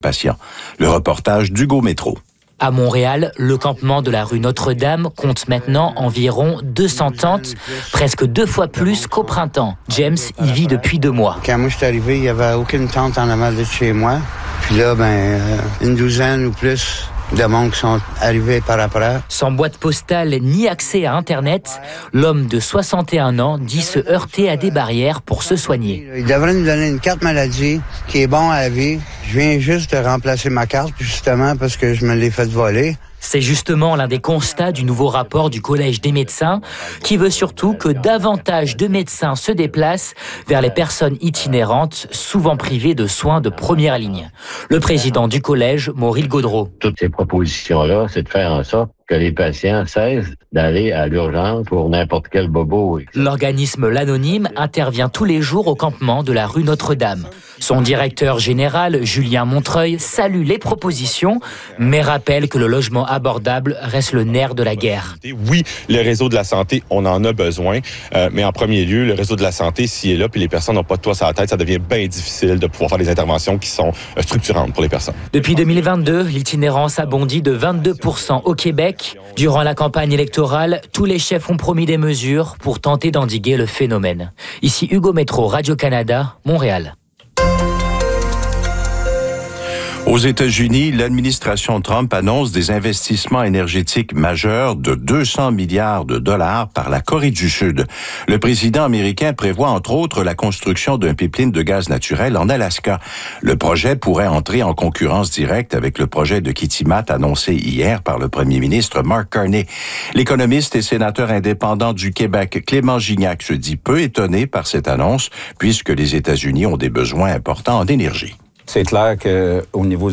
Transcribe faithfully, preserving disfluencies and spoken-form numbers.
patients. Le reportage d'Hugo Métro. À Montréal, le campement de la rue Notre-Dame compte maintenant environ deux cents tentes, presque deux fois plus qu'au printemps. James y vit depuis deux mois. Quand moi je suis arrivé, il n'y avait aucune tente en avant de chez moi. Puis là, ben, euh, une douzaine ou plus de monde qui sont arrivés par après. Sans boîte postale ni accès à Internet, l'homme de soixante et un ans dit se heurter à des barrières pour se soigner. Il devrait nous donner une carte maladie qui est bon à la vie. Je viens juste de remplacer ma carte, justement, parce que je me l'ai fait voler. C'est justement l'un des constats du nouveau rapport du Collège des médecins, qui veut surtout que davantage de médecins se déplacent vers les personnes itinérantes, souvent privées de soins de première ligne. Le président du collège, Maurice Gaudreau. Toutes ces propositions-là, c'est de faire en sorte que les patients cessent d'aller à l'urgence pour n'importe quel bobo. L'organisme L'Anonyme intervient tous les jours au campement de la rue Notre-Dame. Son directeur général, Julien Montreuil, salue les propositions, mais rappelle que le logement abordable reste le nerf de la guerre. Oui, le réseau de la santé, on en a besoin, euh, mais en premier lieu, le réseau de la santé, s'il est là, puis les personnes n'ont pas de toit sur la tête, ça devient bien difficile de pouvoir faire des interventions qui sont euh, structurantes pour les personnes. Depuis deux mille vingt-deux, l'itinérance a bondi de vingt-deux pour cent au Québec. Durant la campagne électorale, tous les chefs ont promis des mesures pour tenter d'endiguer le phénomène. Ici Hugo Métro, Radio-Canada, Montréal. Aux États-Unis, l'administration Trump annonce des investissements énergétiques majeurs de deux cents milliards de dollars par la Corée du Sud. Le président américain prévoit entre autres la construction d'un pipeline de gaz naturel en Alaska. Le projet pourrait entrer en concurrence directe avec le projet de Kitimat annoncé hier par le premier ministre Mark Carney. L'économiste et sénateur indépendant du Québec, Clément Gignac, se dit peu étonné par cette annonce puisque les États-Unis ont des besoins importants en énergie. C'est clair qu'au niveau